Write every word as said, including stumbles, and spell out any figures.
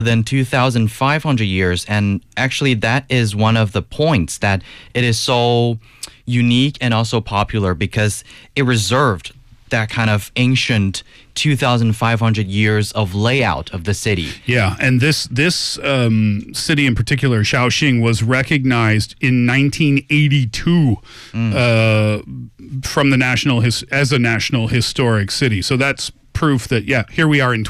than two thousand five hundred years. And actually, that is one of the points that it is so unique and also popular because it reserved that kind of ancient two thousand five hundred years of layout of the city. Yeah, and this this um, city in particular, Shaoxing, was recognized in nineteen eighty-two mm. uh, from the national his, as a national historic city. So that's proof that, yeah, here we are in